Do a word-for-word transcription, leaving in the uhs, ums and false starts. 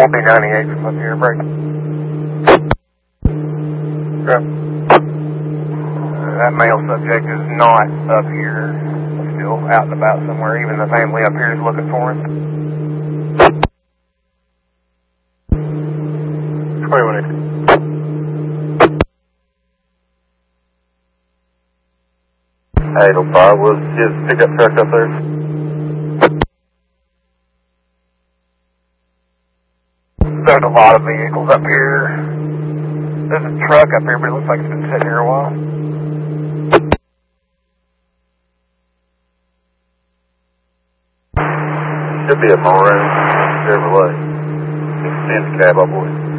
twenty ninety-eight from up here, break. Okay. Uh, that male subject is not up here, still out and about somewhere. Even the family up here is looking for him. twenty-one eighty. eight oh five, was his pickup truck up there? There's a lot of vehicles up here. There's a truck up here, but it looks like it's been sitting here a while. Should be a maroon Chevrolet. It's in the cab, I believe.